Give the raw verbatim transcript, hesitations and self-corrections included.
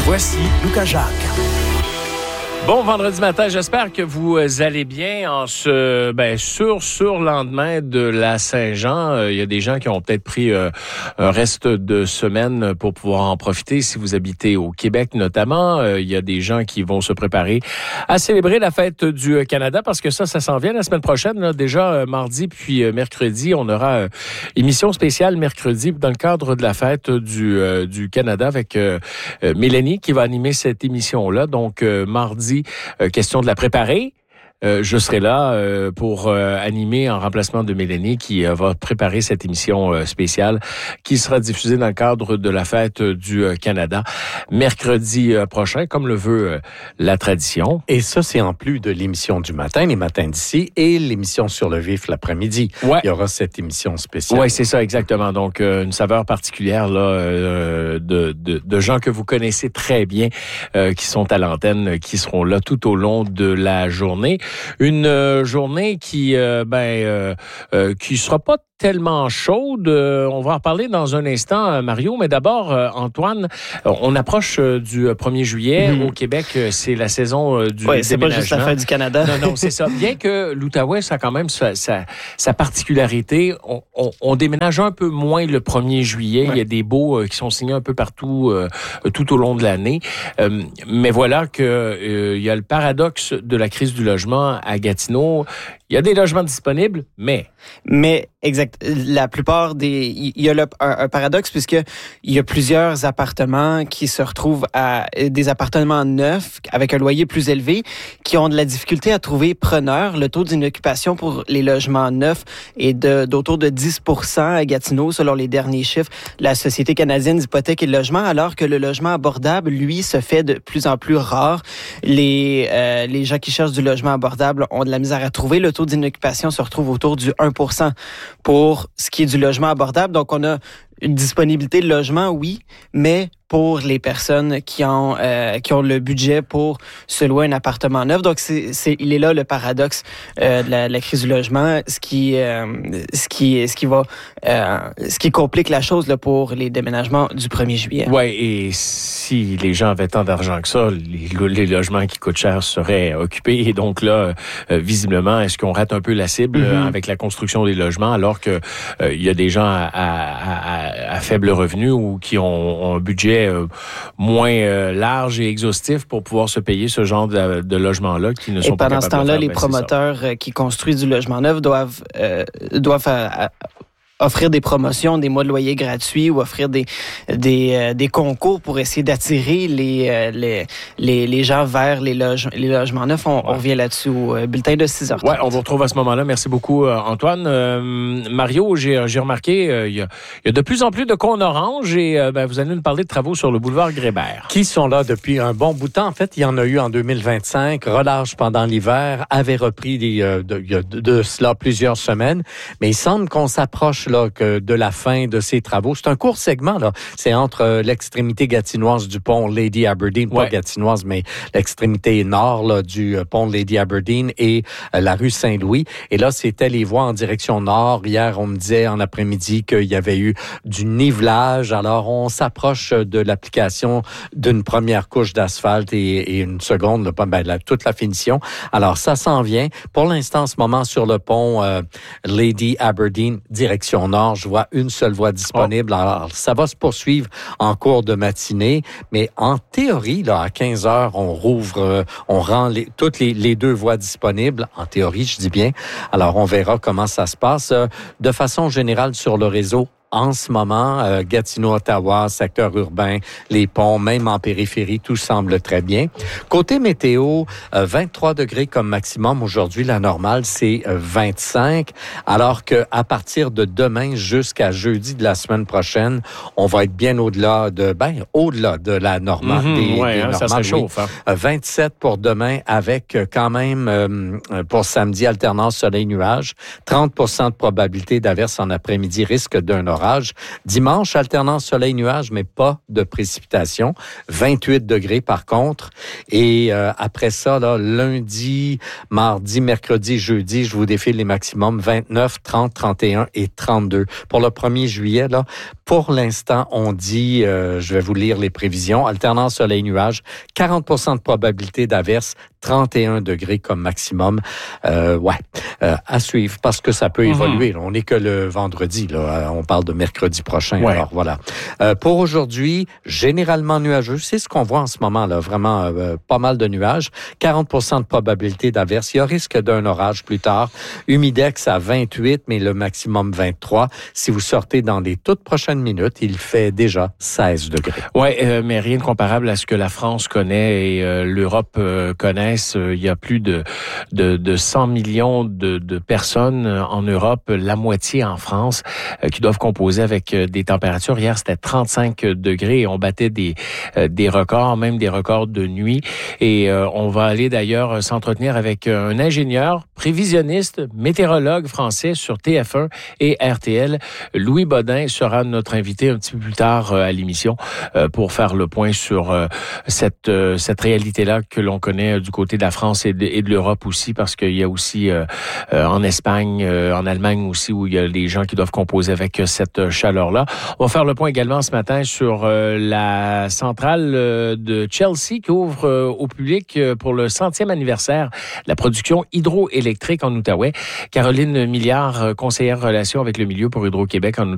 Voici Lucas Jacques. Bon vendredi matin, j'espère que vous allez bien en ce ben, sur sur lendemain de la Saint-Jean. Il euh, y a des gens qui ont peut-être pris euh, un reste de semaine pour pouvoir en profiter si vous habitez au Québec notamment. Il euh, y a des gens qui vont se préparer à célébrer la fête du Canada parce que ça, ça s'en vient la semaine prochaine. Là, déjà euh, mardi puis euh, mercredi, on aura euh, émission spéciale mercredi dans le cadre de la fête du, euh, du Canada avec euh, euh, Mélanie qui va animer cette émission-là. Donc euh, mardi, Euh, question de la préparer. Euh, je serai là euh, pour euh, animer en remplacement de Mélanie qui euh, va préparer cette émission euh, spéciale qui sera diffusée dans le cadre de la fête du euh, Canada mercredi euh, prochain, comme le veut euh, la tradition. Et ça, c'est en plus de l'émission du matin, les matins d'ici, et l'émission sur le vif l'après-midi. Ouais. Il y aura cette émission spéciale. Oui, c'est ça, exactement. Donc, euh, une saveur particulière là euh, de, de, de gens que vous connaissez très bien, euh, qui sont à l'antenne, qui seront là tout au long de la journée. Une euh, journée qui euh, ben euh, euh, qui sera pas tellement chaude. Euh, on va en reparler dans un instant, euh, Mario. Mais d'abord, euh, Antoine, euh, on approche euh, du premier juillet. Mm-hmm. Au Québec, euh, c'est la saison euh, du ouais, c'est déménagement. pas juste la fête du Canada. Non, non, c'est ça. Bien que l'Outaouais, ça a quand même sa, sa, sa particularité. On, on, on déménage un peu moins le premier juillet. Ouais. Il y a des baux euh, qui sont signés un peu partout, euh, tout au long de l'année. Euh, mais voilà que euh, il y a le paradoxe de la crise du logement à Gatineau. Il y a des logements disponibles, mais... Mais, exact. La plupart des... Il y a le, un, un paradoxe puisque il y a plusieurs appartements qui se retrouvent à... Des appartements neufs avec un loyer plus élevé qui ont de la difficulté à trouver preneurs. Le taux d'inoccupation pour les logements neufs est de, d'autour de dix pour cent à Gatineau, selon les derniers chiffres de la Société canadienne d'hypothèques et de logement, alors que le logement abordable, lui, se fait de plus en plus rare. Les, euh, les gens qui cherchent du logement abordable ont de la misère à trouver. Le taux d'inoccupation se retrouve autour du un pour cent pour ce qui est du logement abordable. Donc, on a une disponibilité de logement, oui, mais pour les personnes qui ont euh, qui ont le budget pour se louer un appartement neuf. Donc, c'est, c'est il est là le paradoxe euh, de, la, de la crise du logement, ce qui euh, ce qui ce qui va euh, ce qui complique la chose là, pour les déménagements du premier juillet. Ouais, et si les gens avaient tant d'argent que ça, les, les logements qui coûtent cher seraient occupés. Et donc là, euh, visiblement, est-ce qu'on rate un peu la cible mm-hmm. avec la construction des logements, alors que euh, il y a des gens à, à, à, à faible revenu ou qui ont, ont un budget Euh, moins euh, large et exhaustif pour pouvoir se payer ce genre de, de logements-là qui ne sont et pas capables de faire. Et pendant ce temps-là, les ben, promoteurs qui construisent du logement neuf doivent, euh, doivent à, à, offrir des promotions, des mois de loyer gratuits ou offrir des des, euh, des concours pour essayer d'attirer les euh, les, les les gens vers les, loge, les logements neufs. On, ouais. on revient là-dessus au euh, bulletin de six heures trente. Ouais, on vous retrouve à ce moment-là. Merci beaucoup, euh, Antoine. Euh, Mario, j'ai, j'ai remarqué, il euh, y, y a de plus en plus de cônes oranges et euh, ben, vous allez nous parler de travaux sur le boulevard Grébert. Qui sont là depuis un bon bout de temps. En fait, il y en a eu en deux mille vingt-cinq. Relâche pendant l'hiver, avait repris des, euh, de, de, de, de cela plusieurs semaines. Mais il semble qu'on s'approche là, que de la fin de ces travaux. C'est un court segment, là. C'est entre euh, l'extrémité gatinoise du pont Lady Aberdeen, ouais. pas gatinoise, mais l'extrémité nord là, du euh, pont Lady Aberdeen et euh, la rue Saint-Louis. Et là, c'était les voies en direction nord. Hier, on me disait en après-midi qu'il y avait eu du nivelage. Alors, on s'approche de l'application d'une première couche d'asphalte et, et une seconde, là, ben, la, toute la finition. Alors, ça s'en vient. Pour l'instant, en ce moment, sur le pont euh, Lady Aberdeen, direction nord, je vois une seule voie disponible. Oh. Alors, ça va se poursuivre en cours de matinée, mais en théorie, là, à quinze heures, on rouvre, euh, on rend les, toutes les, les deux voies disponibles. En théorie, je dis bien. Alors, on verra comment ça se passe. Euh, de façon générale, sur le réseau, en ce moment, euh, Gatineau, Ottawa, secteur urbain, les ponts, même en périphérie, tout semble très bien. Côté météo, euh, vingt-trois degrés comme maximum. Aujourd'hui, la normale, c'est euh, vingt-cinq. Alors que à partir de demain jusqu'à jeudi de la semaine prochaine, on va être bien au-delà de, ben, au-delà de la normale. Mm-hmm, des, ouais, des hein, normales, ça se chauffe. Oui. Hein. vingt-sept pour demain avec euh, quand même, euh, pour samedi, alternance soleil-nuage. trente pour cent de probabilité d'averse en après-midi, risque d'un orage. orage. Dimanche, alternance soleil-nuage, mais pas de précipitations. vingt-huit degrés par contre. Et euh, après ça, là, lundi, mardi, mercredi, jeudi, je vous défile les maximums vingt-neuf, trente, trente et un et trente-deux. Pour le premier juillet, là, pour l'instant, on dit, euh, je vais vous lire les prévisions, alternance soleil-nuage, quarante pour cent de probabilité d'averse, trente et un degrés comme maximum. Euh, ouais, euh, à suivre parce que ça peut mm-hmm. évoluer. On n'est que le vendredi, là. On parle de mercredi prochain. Ouais. Alors voilà. Euh, pour aujourd'hui, généralement nuageux. C'est ce qu'on voit en ce moment, là. Vraiment euh, pas mal de nuages. quarante pour cent de probabilité d'averse. Il y a risque d'un orage plus tard. Humidex à vingt-huit, mais le maximum vingt-trois. Si vous sortez dans les toutes prochaines minutes, il fait déjà seize degrés. Oui, euh, mais rien de comparable à ce que la France connaît et euh, l'Europe euh, connaît. Il y a plus de, de, de cent millions de, de personnes en Europe, la moitié en France, euh, qui doivent composer avec des températures. Hier, c'était trente-cinq degrés et on battait des, euh, des records, même des records de nuit. Et euh, on va aller d'ailleurs s'entretenir avec un ingénieur, prévisionniste, météorologue français sur T F un et R T L. Louis Bodin sera notre invité un petit peu plus tard euh, à l'émission euh, pour faire le point sur euh, cette, euh, cette réalité-là que l'on connaît euh, du côté de la France et de, et de l'Europe aussi, parce qu'il y a aussi euh, euh, en Espagne, euh, en Allemagne aussi, où il y a des gens qui doivent composer avec cette chaleur-là. On va faire le point également ce matin sur euh, la centrale euh, de Chelsea qui ouvre euh, au public euh, pour le centième anniversaire de la production hydroélectrique en Outaouais. Caroline Milliard, conseillère relations avec le milieu pour Hydro-Québec en Outaouais,